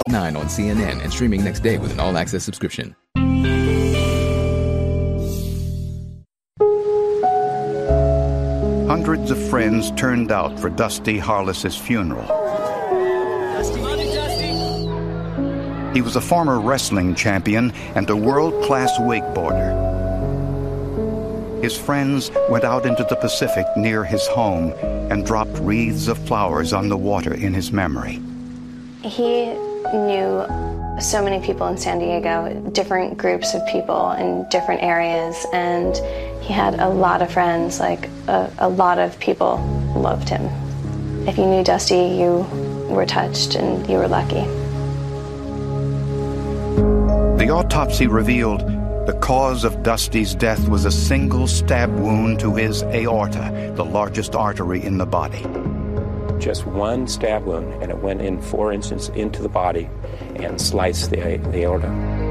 9 on CNN and streaming next day with an all-access subscription. Hundreds of friends turned out for Dusty Harless's funeral. He was a former wrestling champion and a world-class wakeboarder. His friends went out into the Pacific near his home and dropped wreaths of flowers on the water in his memory. He knew so many people in San Diego, different groups of people in different areas, and he had a lot of friends, like a lot of people loved him. If you knew Dusty, you were touched and you were lucky. The autopsy revealed the cause of Dusty's death was a single stab wound to his aorta, the largest artery in the body. Just one stab wound, and it went in 4 inches into the body and sliced the aorta.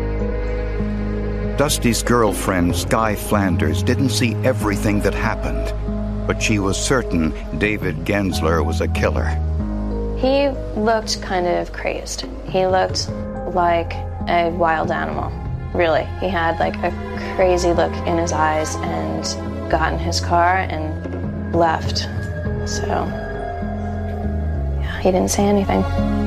Dusty's girlfriend, Sky Flanders, didn't see everything that happened, but she was certain David Gensler was a killer. He looked kind of crazed. He looked like a wild animal, really. He had like a crazy look in his eyes and got in his car and left. So, yeah, he didn't say anything.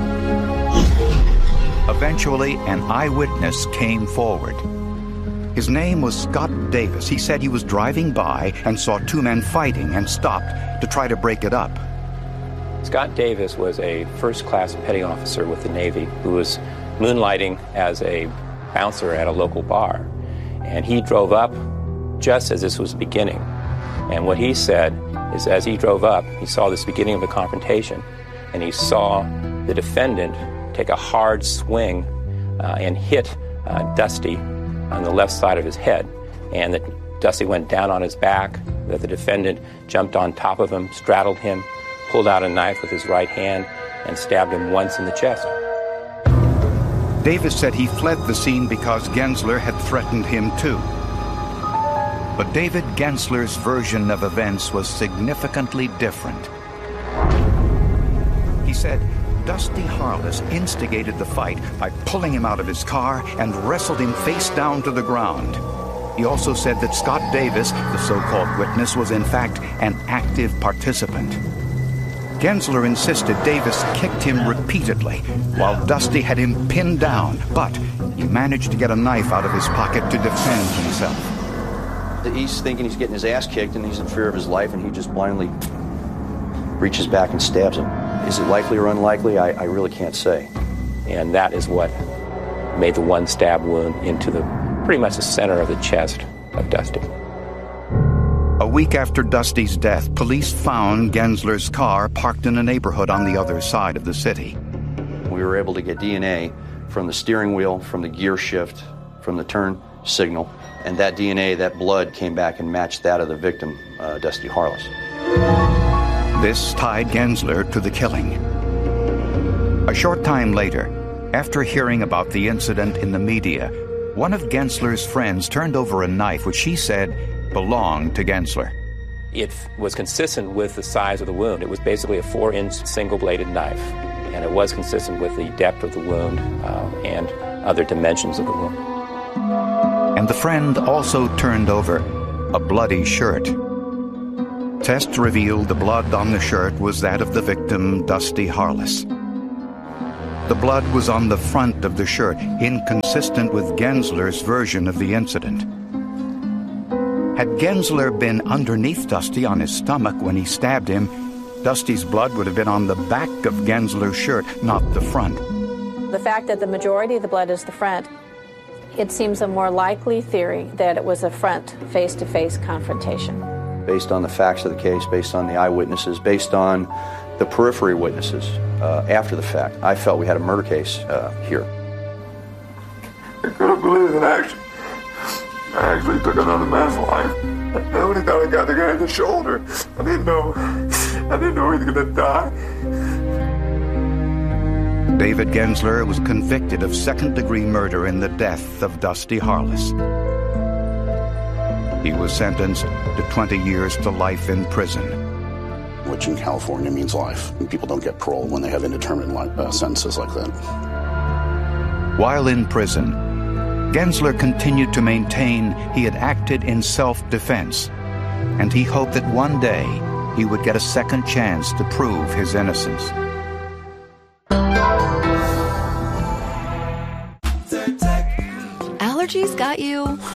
Eventually, an eyewitness came forward. His name was Scott Davis. He said he was driving by and saw 2 men fighting and stopped to try to break it up. Scott Davis was a first-class petty officer with the Navy who was moonlighting as a bouncer at a local bar. And he drove up just as this was beginning. And what he said is as he drove up, he saw this beginning of a confrontation, and he saw the defendant take a hard swing and hit Dusty on the left side of his head. And that Dusty went down on his back, that the defendant jumped on top of him, straddled him, pulled out a knife with his right hand, and stabbed him once in the chest. Davis said he fled the scene because Gensler had threatened him too. But David Gensler's version of events was significantly different. He said Dusty Harless instigated the fight by pulling him out of his car and wrestled him face down to the ground. He also said that Scott Davis, the so-called witness, was in fact an active participant. Gensler insisted Davis kicked him repeatedly, while Dusty had him pinned down, but he managed to get a knife out of his pocket to defend himself. He's thinking he's getting his ass kicked and he's in fear of his life, and he just blindly reaches back and stabs him. Is it likely or unlikely? I really can't say. And that is what made the one stab wound into pretty much the center of the chest of Dusty. A week after Dusty's death, police found Gensler's car parked in a neighborhood on the other side of the city. We were able to get DNA from the steering wheel, from the gear shift, from the turn signal, and that DNA, that blood, came back and matched that of the victim, Dusty Harless. This tied Gensler to the killing. A short time later, after hearing about the incident in the media, one of Gensler's friends turned over a knife which she said belonged to Gensler. It was consistent with the size of the wound. It was basically a 4-inch single-bladed knife, and it was consistent with the depth of the wound and other dimensions of the wound. And the friend also turned over a bloody shirt. Tests revealed the blood on the shirt was that of the victim, Dusty Harless. The blood was on the front of the shirt, inconsistent with Gensler's version of the incident. Had Gensler been underneath Dusty on his stomach when he stabbed him, Dusty's blood would have been on the back of Gensler's shirt, not the front. The fact that the majority of the blood is the front, it seems a more likely theory that it was a front face-to-face confrontation. Based on the facts of the case, based on the eyewitnesses, based on the periphery witnesses after the fact, I felt we had a murder case here. I couldn't believe it, actually. I actually took another man's life. I only thought I got the guy in the shoulder. I didn't know he was going to die. David Gensler was convicted of second-degree murder in the death of Dusty Harless. He was sentenced to 20 years to life in prison. Which in California means life. And people don't get parole when they have indeterminate sentences like that. While in prison, Gensler continued to maintain he had acted in self-defense, and he hoped that one day he would get a second chance to prove his innocence. Allergies got you.